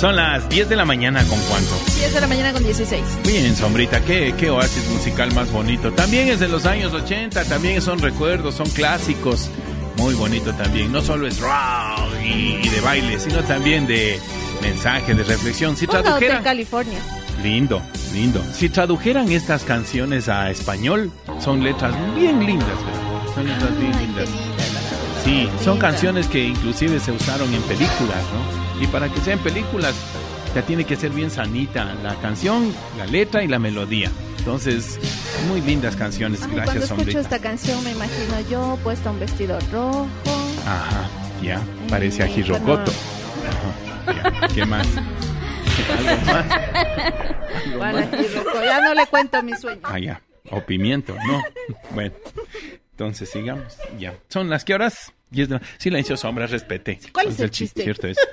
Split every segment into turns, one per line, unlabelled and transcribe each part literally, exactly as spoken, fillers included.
Son las diez de la mañana, ¿con cuánto?
diez de la mañana con dieciséis.
Bien, Sombrita, qué, qué oasis musical más bonito. También es de los años ochenta, también son recuerdos, son clásicos. Muy bonito también. No solo es rock y, y de baile, sino también de mensaje, de reflexión. Si
Ponga
tradujeran...
Hotel California.
Lindo, lindo. Si tradujeran estas canciones a español, son letras bien lindas, ¿verdad? Son letras bien
Ay,
lindas.
qué linda, la, la, la,
Sí,
la,
son
linda.
canciones que inclusive se usaron en películas, ¿no? Y para que sean películas, ya tiene que ser bien sanita la canción, la letra y la melodía. Entonces, muy lindas canciones.
Ay,
Gracias,
cuando escucho
Sombrita.
esta canción me imagino yo puesta un vestido rojo.
Ajá, ya, parece a
Eh,
Hirokoto.
bueno.
Ajá, ya, ¿qué más? ¿Algo más? ¿Algo
Para
más?
Hirokoto. Ya no le cuento mi sueño.
Ah, ya, o pimiento, ¿no? Bueno, entonces sigamos, ya. ¿Son las qué horas? diez de la... Silencio, sombra, respete.
¿Cuál es el chiste?
¿Cierto es?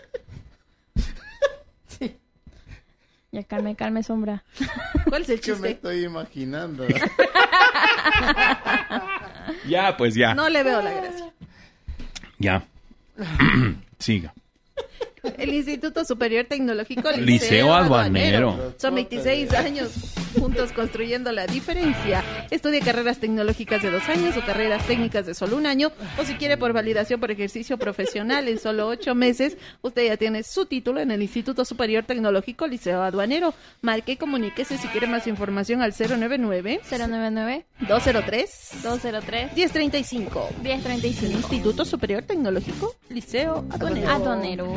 Ya calme, calme, sombra.
¿Cuál es el
Yo me
chiste?
estoy imaginando.
Ya, pues ya.
No le veo la gracia.
Ya. Siga.
El Instituto Superior Tecnológico Liceo,
Liceo Aduanero.
Son veintiséis años juntos construyendo la diferencia. Estudia carreras tecnológicas de dos años o carreras técnicas de solo un año. O si quiere por validación por ejercicio profesional en solo ocho meses, usted ya tiene su título en el Instituto Superior Tecnológico Liceo Aduanero. Marque y comuníquese si quiere más información al cero nueve nueve,
cero nueve nueve,
dos cero tres,
dos cero tres,
uno cero tres cinco.
diez treinta y cinco.
Instituto Superior Tecnológico Liceo Aduanero.
Aduanero.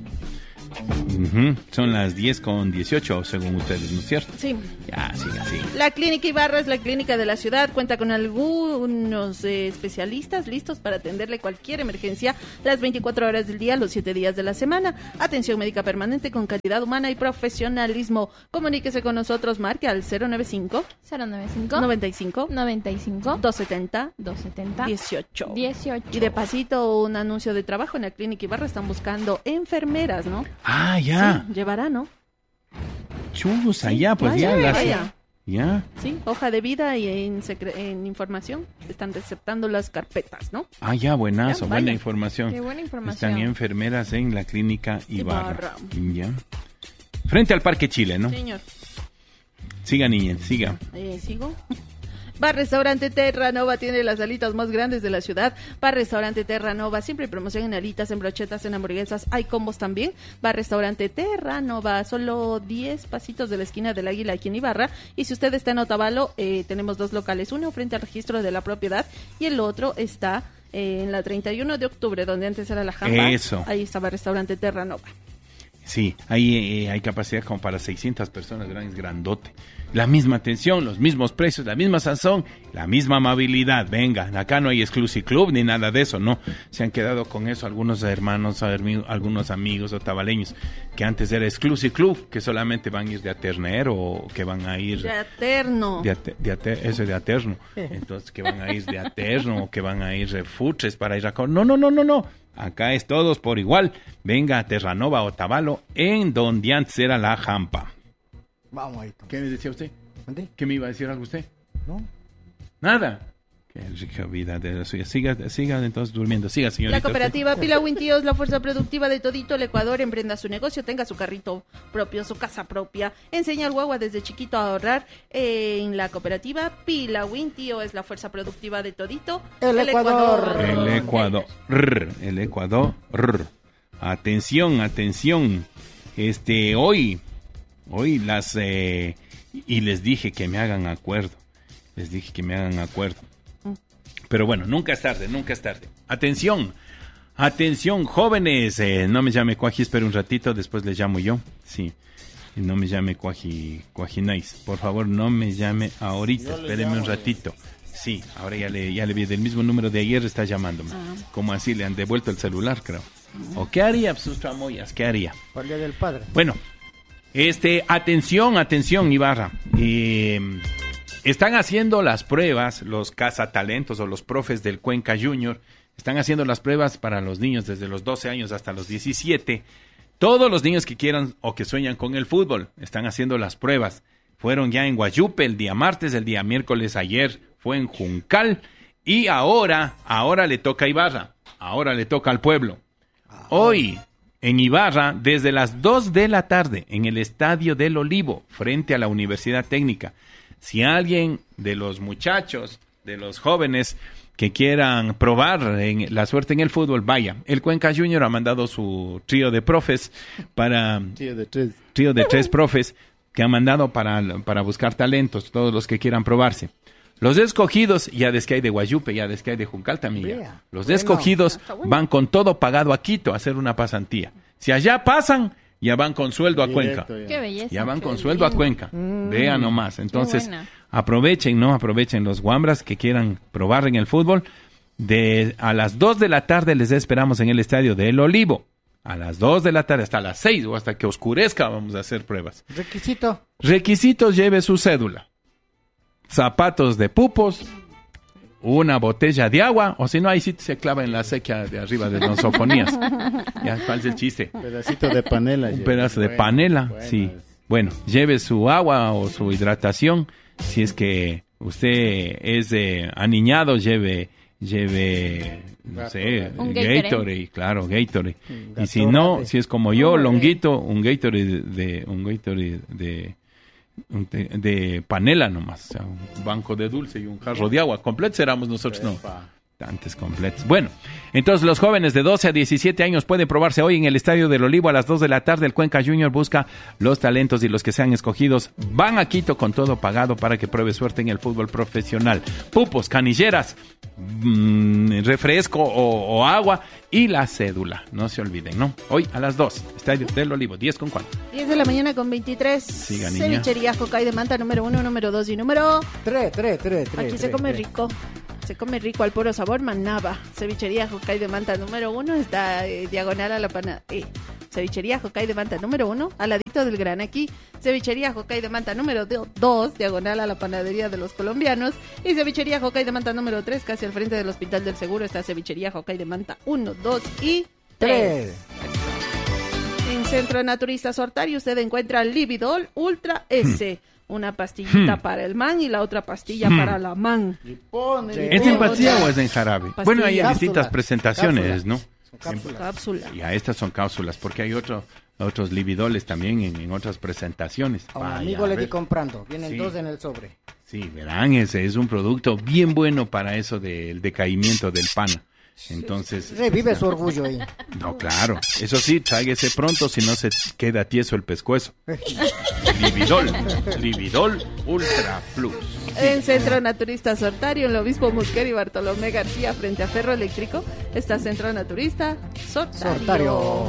Ujú. Son las diez con dieciocho, según ustedes, ¿no es cierto?
Sí.
Ya, siga, siga.
La Clínica Ibarra es la clínica de la ciudad, cuenta con algunos eh, especialistas listos para atenderle cualquier emergencia las veinticuatro horas del día, los siete días de la semana. Atención médica permanente con calidad humana y profesionalismo. Comuníquese con nosotros, marque al cero nueve cinco,
cero nueve cinco,
noventa y cinco,
noventa y cinco,
doscientos setenta,
doscientos setenta,
dieciocho.
dieciocho.
Y de pasito un anuncio de trabajo en la Clínica Ibarra, están buscando enfermeras, ¿no?
Ah, ya.
Sí, llevará, ¿no?
Chus, allá, pues
vaya,
ya. las-
vaya.
Ya.
Sí, hoja de vida y en, secre- en información están receptando las carpetas, ¿no?
Ah, ya, buenazo,
Ya,
buena
vaya.
información.
Qué buena información.
Están enfermeras en la clínica Ibarra.
Ibarra.
Ya. Frente al Parque Chile, ¿no?
Señor.
Siga, niña, siga.
Eh, ¿Sigo? Bar Restaurante Terranova tiene las alitas más grandes de la ciudad. Bar Restaurante Terranova, siempre hay promoción en alitas, en brochetas, en hamburguesas, hay combos también. Bar Restaurante Terranova, solo diez pasitos de la esquina del Águila aquí en Ibarra. Y si usted está en Otavalo, eh, tenemos dos locales, uno frente al registro de la propiedad y el otro está eh, en la treinta y uno de octubre, donde antes era la Jamba.
Eso.
Ahí estaba Restaurante Terranova.
Sí, ahí eh, hay capacidad como para seiscientas personas, gran, es grandote. La misma atención, los mismos precios, la misma sazón, la misma amabilidad. Venga, acá no hay Exclusive Club ni nada de eso, no. Se han quedado con eso algunos hermanos, hermi- algunos amigos otavaleños, que antes era Exclusive Club, que solamente van a ir de aternero o que van a ir...
De Aterno.
De, ate- de ate- eso es de aterno. Entonces, que van a ir de aterno o que van a ir de futres para ir a... co- No, no, no, no, no. Acá es todos por igual. Venga a Terranova, Otavalo, en donde antes era la Jampa.
Vamos ahí.
¿Qué me decía usted?
¿Mande?
¿Qué me iba a decir algo usted?
¿No?
Nada. Qué rica vida de la suya. Siga, siga entonces durmiendo. Siga, señorita.
La cooperativa Pilawin Tíos, la fuerza productiva de todito el Ecuador, emprenda su negocio, tenga su carrito propio, su casa propia, enseña al guagua desde chiquito a ahorrar. Eh, en la cooperativa Pilawin Tío es la fuerza productiva de todito
El Ecuador.
El Ecuador. Rr, El Ecuador. Rr. Atención, atención. Este, hoy, hoy las, eh, y les dije que me hagan acuerdo. Les dije que me hagan acuerdo. Pero bueno, nunca es tarde, nunca es tarde. Atención, atención, jóvenes. Eh, no me llame Cuaji, espera un ratito, después les llamo yo. Sí, no me llame Cuaji, Cuajinais. Por favor, no me llame ahorita,
Yo le
espéreme un
llamo,
ratito. Sí, ahora ya le, ya le vi del mismo número de ayer, está llamándome.
Ah.
Como así, le han devuelto el celular, creo. ¿O qué haría, sus tramoyas? ¿Qué haría?
Para el Día del Padre.
Bueno, este, atención, atención, Ibarra. Eh, están haciendo las pruebas, los cazatalentos o los profes del Cuenca Junior, están haciendo las pruebas para los niños desde los doce años hasta los diecisiete. Todos los niños que quieran o que sueñan con el fútbol están haciendo las pruebas. Fueron ya en Guayupe el día martes, el día miércoles ayer fue en Juncal y ahora, ahora le toca a Ibarra, ahora le toca al pueblo. Hoy, en Ibarra desde las dos de la tarde en el Estadio del Olivo, frente a la Universidad Técnica. Si alguien de los muchachos, de los jóvenes que quieran probar en la suerte en el fútbol, vaya. El Cuenca Junior ha mandado su trío de profes para...
Tío de tres.
Trío de tres profes que han mandado para, para buscar talentos, todos los que quieran probarse. Los escogidos, ya des que hay de Guayupe, ya des que hay de Juncal también. ya.
Vea.
Los
Bueno.
escogidos
Está bueno.
van con todo pagado a Quito a hacer una pasantía. Si allá pasan, ya van con sueldo a Cuenca.
Directo, ya.
Qué belleza.
Ya van
Qué
con sueldo a
bien.
Cuenca. Vean nomás. Entonces,
buena.
aprovechen, ¿no? Aprovechen los guambras que quieran probar en el fútbol. De a las dos de la tarde les esperamos en el Estadio del Olivo. A las dos de la tarde hasta las seis o hasta que oscurezca vamos a hacer pruebas.
Requisito.
Requisitos: lleve su cédula, zapatos de pupos, una botella de agua, o si no, ahí sí se clava en la sequía de arriba de nosofonías. Ya, ¿cuál es el chiste?
Pedacito de panela.
Un
lleva.
pedazo de
Bueno,
panela,
bueno,
sí.
es-
Bueno, lleve su agua o su hidratación. Si es que usted es eh, aniñado, lleve, lleve, no sé,
Un Gatorade.
Gatorade, claro, Gatorade.
Un
Y si no,
Gatorade.
si es como yo,
Órale.
longuito, un Gatorade de, un Gatorade de, de, de panela nomás, o sea, un banco de dulce y un jarro de agua. Completos éramos nosotros, no.
Epa.
Antes completos. Bueno, entonces los jóvenes de doce a diecisiete años pueden probarse hoy en el Estadio del Olivo a las dos de la tarde. El Cuenca Junior busca los talentos y los que sean escogidos van a Quito con todo pagado para que pruebe suerte en el fútbol profesional. Pupos, canilleras, mmm, refresco o, o agua y la cédula. No se olviden, ¿no? Hoy a las dos, Estadio del Olivo, diez con cuatro.
diez de la mañana con veintitrés.
Siga, niña.
Cevichería Jocay de Manta, número uno, número dos y número...
Tres, tres, tres, tres.
Aquí se
tres,
come
tres.
rico. Se come rico al puro sabor Manaba. Cevichería Jocay de Manta número uno está eh, diagonal a la pana. Eh. Cevichería Jocay de Manta número uno, al ladito del Gran Aquí. Cevichería Jocay de Manta número do- dos, diagonal a la panadería de los colombianos. Y Cevichería Jocay de Manta número tres, casi al frente del Hospital del Seguro, está Cevichería Jocay de Manta uno, dos y tres.
Tres.
En Centro Naturista Sortario usted encuentra Lividol Ultra S. Una pastillita para el man y la otra pastilla para la man.
Y pone.
¿Es en
Otra.
pastilla o es en jarabe?
Pastilla.
Bueno, hay
Cápsulas.
distintas presentaciones,
Cápsulas.
¿no?
Son cápsulas.
Cápsula.
Ya, estas son cápsulas, porque hay otro, otros libidoles también en, en otras presentaciones.
A un
Vaya,
amigo
a
le di
ver.
comprando. Vienen
Sí.
dos en el sobre.
Sí, verán, ese es un producto bien bueno para eso del decaimiento del pana. Entonces...
Revive su orgullo ahí.
No, claro. Eso sí, tráguese pronto, si no se queda tieso el pescuezo. Libidol. Libidol Ultra Plus.
En Centro Naturista Sortario, en el Obispo Musquera y Bartolomé García, frente a Ferro Eléctrico, está Centro Naturista Sortario.
Sortario.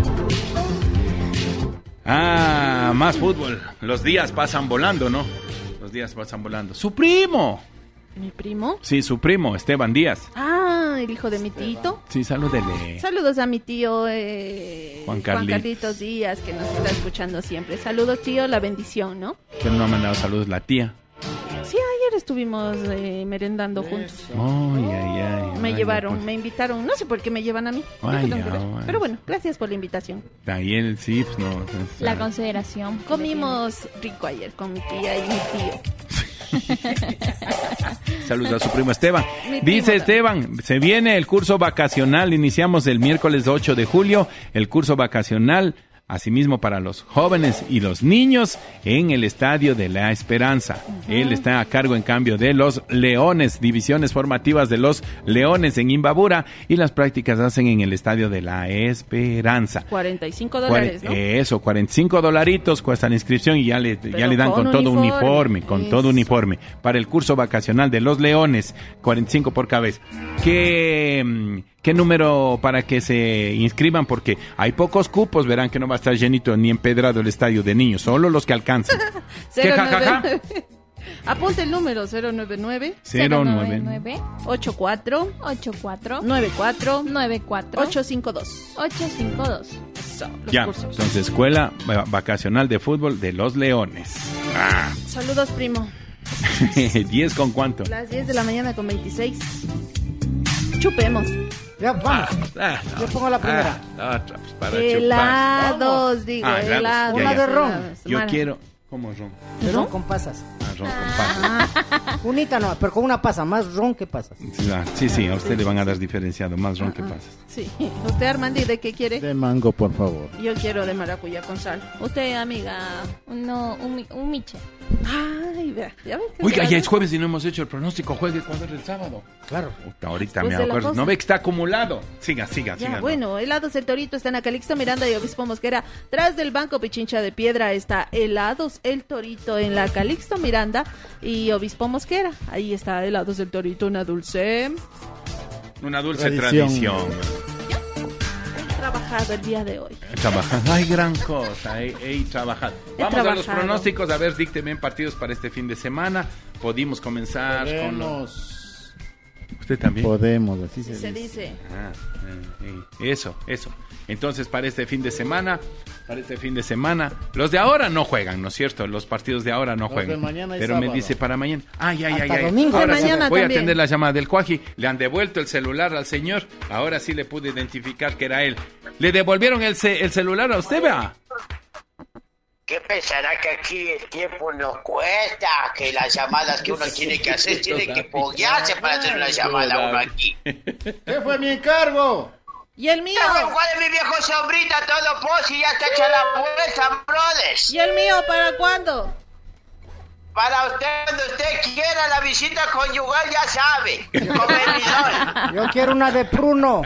Ah, más fútbol. Los días pasan volando, ¿no? Los días pasan volando. ¡Su primo!
¿Mi primo?
Sí, su primo, Esteban Díaz.
Ah, el hijo de mi tito.
Sí, salúdele.
Saludos a mi tío eh,
Juan Carlitos.
Carlitos Díaz, que nos está escuchando siempre. Saludos, tío, la bendición, ¿no?
Que no ha mandado saludos la tía.
Sí, ayer estuvimos eh, merendando juntos.
Ay, ay, ay.
Me
Ay,
llevaron,
pues,
me invitaron. No sé por qué me llevan a mí. Yo
Ay,
qué tengo que ver.
ay.
Pero bueno, gracias por la invitación.
Ahí él, sí, pues no. es-
La
ah,
consideración.
Comimos rico ayer con mi tía y mi tío.
Saludos a su primo Esteban.
Mi
Dice
primo
Esteban, se viene el curso vacacional. Iniciamos el miércoles ocho de julio. El curso vacacional, asimismo para los jóvenes y los niños, en el Estadio de la Esperanza. Él está a cargo, en cambio, de los Leones, divisiones formativas de los Leones en Imbabura, y las prácticas se hacen en el Estadio de la Esperanza.
cuarenta y cinco dólares, ¿no?
Cuare- Eso, cuarenta y cinco dolaritos cuesta la inscripción y ya le, ya
Pero
le dan con,
con
todo
uniforme.
uniforme, con
Eso.
todo uniforme. Para el curso vacacional de los Leones, cuarenta y cinco por cabeza. ¿Qué, mm, ¿Qué número para que se inscriban? Porque hay pocos cupos, verán que no va a estar llenito ni empedrado el estadio de niños, solo los que alcancen. ¿Qué
cero
jajaja?
nueve nueve. Apunte el número cero nueve nueve
cero nueve
nueve
ocho cuatro
ocho cuatro
nueve cuatro
nueve cuatro
ocho cinco dos.
ocho cinco dos.
Eso, los
Ya,
cursos.
entonces Escuela Va- Vacacional de Fútbol de los Leones. Ah,
Saludos, primo.
diez con cuánto.
Las diez de la mañana con veintiséis. Chupemos.
Ya, vamos.
Ah,
Yo pongo la primera.
ah, otra, pues, para chupar.
Helados, digo,
Ah, helados.
helados.
Una
de ron.
Helados.
Yo
Mara-
quiero... ¿Cómo ron?
Ron con pasas.
Ah, ron con pasas.
Unita no, pero con una pasa, más ron que pasas.
Ah, Sí, sí, a usted le van a dar diferenciado, más ron que pasas.
Sí. ¿Usted, Armandi, de qué quiere?
De mango, por favor.
Yo quiero de maracuyá con sal.
Usted, amiga, no, un, mi- un miche.
Ay, vea, ya ves que
Oiga,
se
ya
va-
es jueves y no hemos hecho el pronóstico. Juegue Ecuador el sábado.
Claro.
Puta, ahorita
Después
me
de la
acuerdo.
pausa.
No ve que está acumulado. Siga, siga,
Ya,
siga.
bueno, Helados El Torito está en la Calixto Miranda y Obispo Mosquera. Tras del Banco Pichincha de Piedra está Helados El Torito en la Calixto Miranda y Obispo Mosquera. Ahí está Helados El Torito, una dulce.
Una dulce
Tradición.
tradición.
He trabajado el día de hoy.
Trabajando. Ay, gran cosa. He, he trabajado.
He
Vamos a los
trabajado.
pronósticos. A ver, dícteme partidos para este fin de semana. Podimos comenzar con los...
Podemos.
¿Usted también?
Podemos, así
Si
se,
se
dice.
dice.
Ah, eh, eh, eso, eso. Entonces, para este fin de semana, para este fin de semana, los de ahora no juegan, ¿no es cierto? Los partidos de ahora no
Los
juegan.
de mañana y
Pero me
sábado.
dice para mañana. Ay, ay, ay,
Hasta
ay.
domingo.
Ahora
De
sí,
mañana
voy a
también.
atender la llamada del Cuaji. Le han devuelto el celular al señor. Ahora sí le pude identificar que era él. ¿Le devolvieron el, ce- el celular a usted, vea?
¿Qué pensará que aquí el tiempo no cuesta? Que las llamadas que uno tiene que hacer, tiene que foguearse para hacer una llamada a uno aquí.
¿Qué fue mi encargo?
Y el mío.
Ya fue de mi viejo sombrita, todo pos y ya está hecha la vuelta, brothers.
¿Y el mío para cuándo?
Para usted, cuando usted quiera la visita conyugal, ya sabe. Con el bidón.
Yo quiero una de pruno.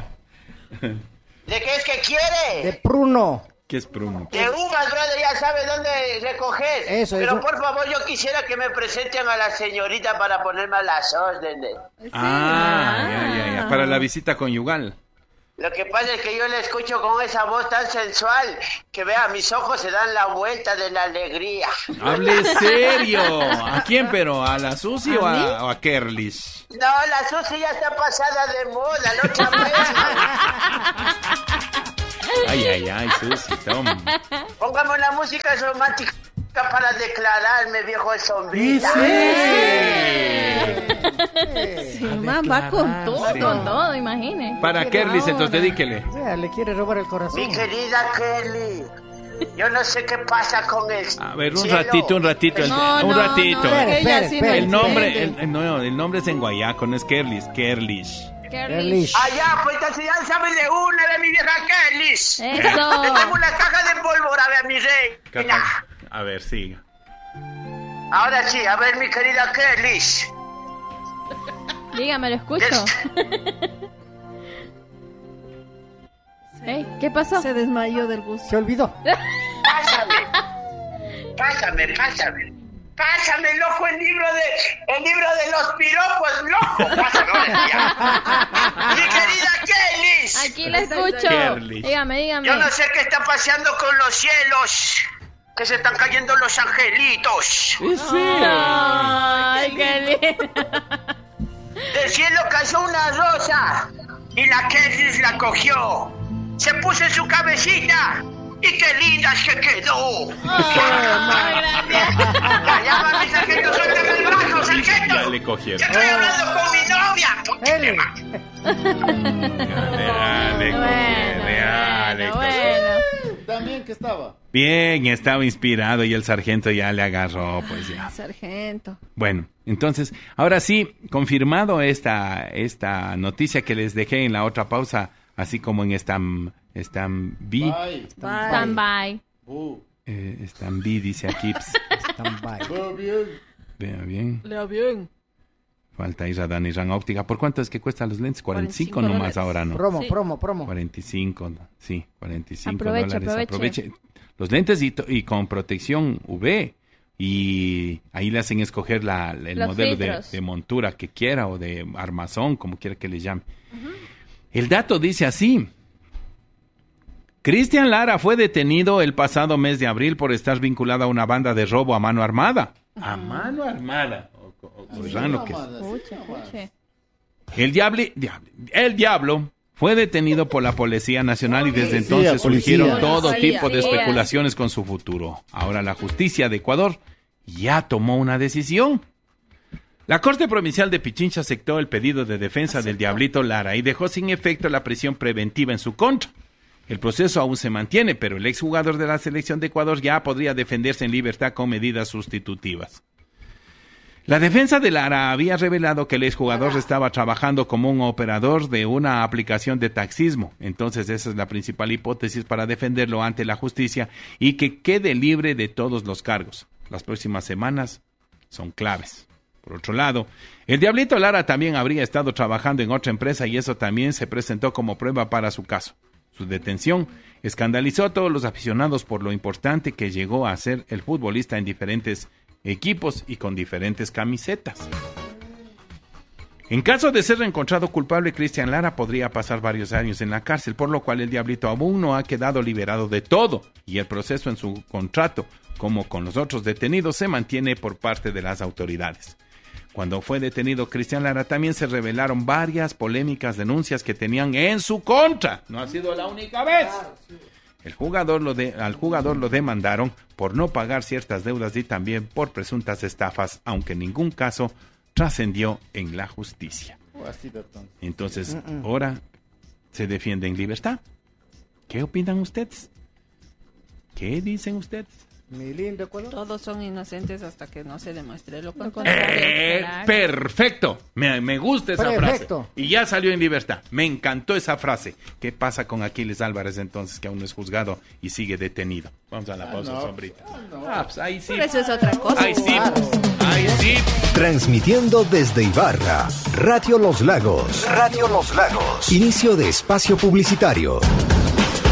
¿De qué es que quiere?
De pruno.
¿Qué es Bruno?
De uvas, brother, ya sabe dónde recoger.
Eso,
Pero
eso.
por favor, yo quisiera que me presenten a la señorita para ponerme a las órdenes.
Ah, ya, ya, ya. Para la visita conyugal.
Lo que pasa es que yo le escucho con esa voz tan sensual que vea, mis ojos se dan la vuelta de la alegría.
Hable serio. ¿A quién, pero? ¿A la Susi o
¿A mí?
a, o a Kerlis?
No, la Susi ya está pasada de moda, la otra vez.
Ay, ay, ay, Susi, toma.
Póngame una música romántica para declararme, viejo de sombrita.
Sí, man, va con todo.
Sí.
Con todo, imagine.
Para Kerlis, entonces dedíquele.
O sea, le quiere robar el corazón.
Mi querida Kelly, yo no sé qué pasa con el
A ver, un
cielo.
ratito, un ratito, el-
No,
un
no,
ratito.
no, que ella
Espere,
sí
espere.
El nombre,
entiende.
el, no, el nombre es en guayaco, no es Kerlis, Kerlis.
Kerlish.
Allá, pues entonces ya sabes de una de mi vieja Kelly.
Eso.
Le tengo una caja de pólvora, vea mi rey.
Caja- A ver, siga.
Ahora sí, a ver mi querida Kelly.
Dígame, lo escucho. Ey, ¿qué pasó?
Se desmayó del gusto.
Se olvidó.
Pásame. Pásame, pásame. Pásame, loco, el libro de el libro de los piropos, loco. Pásame, ahora ya. Mi querida Kelly.
Aquí la escucho.
Kerlis.
Dígame, dígame.
Yo no sé qué está pasando con los cielos. Que se están cayendo los angelitos.
Ay, qué lindo.
Del cielo cayó una rosa y la Kelly la cogió. Se puso en su cabecita y qué linda es que quedó. Ya, ya, mami, sargento, suéltame el brazo, sargento.
Ya le cogieron.
Ya estoy hablando con mi novia.
Él.
Dale, dale, dale,
Bueno, bueno.
También que estaba.
Bien, estaba inspirado y el sargento ya le agarró, pues ya.
Sargento.
Bueno, entonces, ahora sí, confirmado esta, esta noticia que les dejé en la otra pausa, así como en Stam, Stambi,
Bye.
Bye.
Stand by.
Bu.
eh, Stambi dice aquí, ps,
Stand-by.
Bu, bien.
vea bien,
Lea bien.
falta ir a Dani Ran Óptica. ¿Por cuánto es que cuestan los lentes? cuarenta y cinco
cuarenta y cinco
nomás
dólares.
ahora, ¿no?
Promo,
Sí.
promo, promo.
cuarenta y cinco, ¿no? Sí, cuarenta y cinco
Aproveche,
dólares.
aproveche.
Los lentes y, to- y con protección U V. Y ahí le hacen escoger la, el
Los
modelo de,
filtros.
de montura que quiera o de armazón, como quiera que le llame. El dato dice así. Cristian Lara fue detenido el pasado mes de abril por estar vinculado a una banda de robo a mano armada. ¿A mano armada? O- o- o raro que es.
Escuche, escuche.
El, diabli- diabli- el diablo fue detenido por la Policía Nacional y desde
Policía,
entonces surgieron
policía.
todo
Policía.
tipo de
Policía.
especulaciones con su futuro. Ahora la justicia de Ecuador ya tomó una decisión. La Corte Provincial de Pichincha aceptó el pedido de defensa del Diablito Lara y dejó sin efecto la prisión preventiva en su contra. El proceso aún se mantiene, pero el exjugador de la selección de Ecuador ya podría defenderse en libertad con medidas sustitutivas. La defensa de Lara había revelado que el exjugador estaba trabajando como un operador de una aplicación de taxismo. Entonces esa es la principal hipótesis para defenderlo ante la justicia y que quede libre de todos los cargos. Las próximas semanas son claves. Por otro lado, el Diablito Lara también habría estado trabajando en otra empresa y eso también se presentó como prueba para su caso. Su detención escandalizó a todos los aficionados por lo importante que llegó a ser el futbolista en diferentes equipos y con diferentes camisetas. En caso de ser encontrado culpable, Cristian Lara podría pasar varios años en la cárcel, por lo cual el Diablito aún no ha quedado liberado de todo y el proceso en su contrato, como con los otros detenidos, se mantiene por parte de las autoridades. Cuando fue detenido Cristian Lara, también se revelaron varias polémicas denuncias que tenían en su contra. No ha sido la única vez. El jugador lo de, al jugador lo demandaron por no pagar ciertas deudas y también por presuntas estafas, aunque en ningún caso trascendió en la justicia. Entonces, ahora se defiende en libertad. ¿Qué opinan ustedes? ¿Qué dicen ustedes?
Mi lindo Ecuador.
Todos son inocentes hasta que no se demuestre lo
Lo
contrario.
contrario.
Eh,
Claro.
perfecto, me, me gusta esa
Perfecto.
frase. Y ya salió en libertad. Me encantó esa frase. ¿Qué pasa con Aquiles Álvarez entonces, que aún no es juzgado y sigue detenido? Vamos a la pausa,
no.
sombrita. Ah, pues ahí sí.
Pero eso es otra cosa.
Ahí sí. Ahí sí.
Transmitiendo desde Ibarra, Radio Los Lagos. Radio Los Lagos. Inicio de espacio publicitario.